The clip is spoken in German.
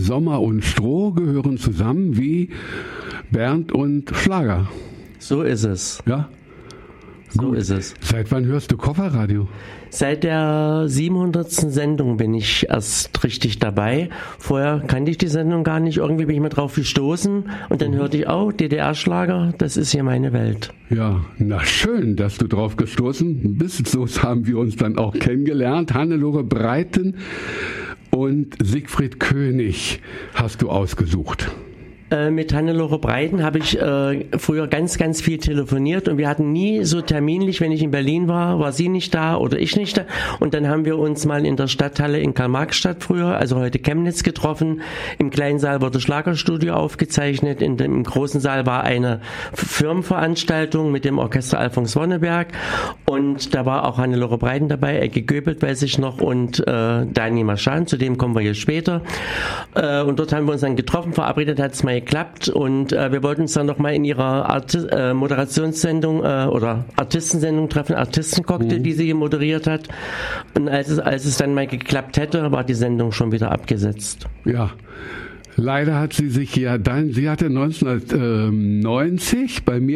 Sommer und Stroh gehören zusammen wie Bernd und Schlager. So ist es. Ja? So Gut. ist es. Seit wann hörst du Kofferradio? Seit der 700. Sendung bin ich erst richtig dabei. Vorher kannte ich die Sendung gar nicht. Irgendwie bin ich mal drauf gestoßen und dann hörte ich, DDR-Schlager, das ist hier meine Welt. Ja, na schön, dass du drauf gestoßen bist. So haben wir uns dann auch kennengelernt. Hannelore Breiten und Siegfried König hast du ausgesucht. Mit Hannelore Breiten habe ich früher ganz, ganz viel telefoniert und wir hatten nie so terminlich, wenn ich in Berlin war sie nicht da oder ich nicht da. Und dann haben wir uns mal in der Stadthalle in Karl-Marx-Stadt früher, also heute Chemnitz, getroffen. Im kleinen Saal wurde Schlagerstudio aufgezeichnet. Im großen Saal war eine Firmenveranstaltung mit dem Orchester Alfons Wonneberg und da war auch Hannelore Breiten dabei, Ecke Göbelt weiß ich noch und Dani Maschan, zu dem kommen wir jetzt später. Und dort haben wir uns dann getroffen, verabredet hat es mal geklappt und wir wollten uns dann nochmal in ihrer Moderationssendung oder Artistensendung treffen, Artistencocktail, die sie hier moderiert hat. Und als es dann mal geklappt hätte, war die Sendung schon wieder abgesetzt. Ja. Leider hat sie sich sie hatte 1990 bei mir